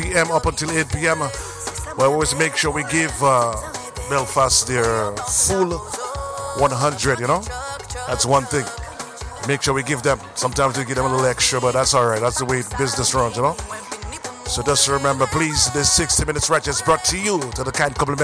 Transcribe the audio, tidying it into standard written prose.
p.m. up until 8 p.m. We always make sure we give Belfast their full 100, you know? That's one thing. Make sure we give them. Sometimes we give them a little extra, but that's all right. That's the way business runs, you know? So just remember, please, this 60 Minutes Right is brought to you to the kind compliment